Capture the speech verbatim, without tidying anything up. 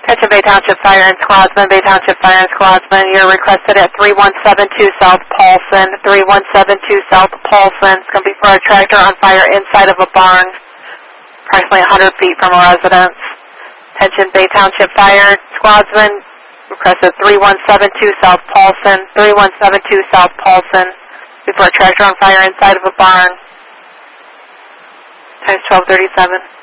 Attention Bay Township Fire and Squadsman, Bay Township Fire and Squadsman, you're requested at three one seven two South Paulson, three one seven two South Paulson. It's going to be for a tractor on fire inside of a barn, approximately one hundred feet from a residence. Attention Bay Township Fire and Squadsman, requested three one seven two South Paulson, three one seven two South Paulson, before a tractor on fire inside of a barn. Times twelve thirty-seven.